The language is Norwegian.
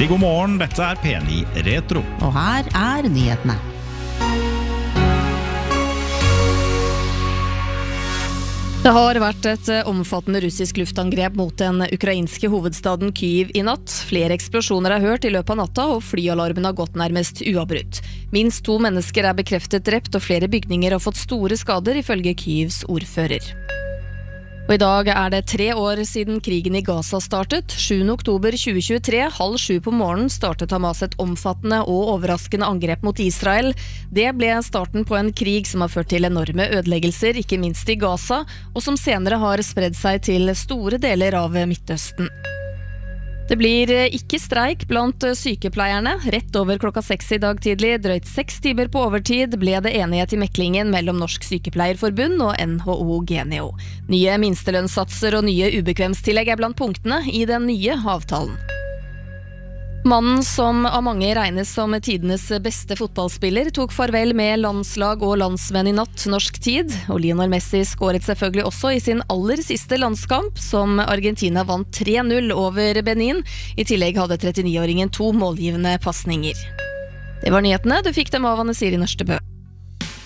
Riktig god morgen, dette P9 Retro. Og her nyhetene. Det har vært et omfattende russisk luftangrep mot den ukrainske hovedstaden Kyiv i natt. Flere eksplosjoner er hørt i løpet av natta, og flyalarmen har gått nærmest uavbrutt. Minst 2 mennesker er bekreftet drept, og flere bygninger har fått store skader, ifølge Kyivs ordfører. Og i dag er det 3 år siden krigen i Gaza startet. 7. oktober 2023, 6:30 på morgenen, startet Hamas et omfattende og overraskende angrep mot Israel. Det ble starten på en krig som har ført til enorme ødeleggelser, ikke minst i Gaza, og som senere har spredd seg til store deler av Midtøsten. Det blir ikke streik blant sykepleierne. Rett over klokka 6 i dag tidlig, drøyt 6 timer på overtid, ble det enighet i meklingen mellom Norsk Sykepleierforbund og NHO Genio. Nye minstelønnssatser og nye ubekvemstillegg er blant punktene i den nye avtalen. Mannen som av mange regnes som tidenes beste fotballspiller, tok farvel med landslag og landsmenn i natt norsk tid, og Lionel Messi skåret selvfølgelig også i sin aller siste landskamp, som Argentina vant 3-0 over Benin. I tillegg hadde 39-åringen 2 målgivende passninger. Det var nyhetene, du fikk dem av Anne Siri Nørstebø.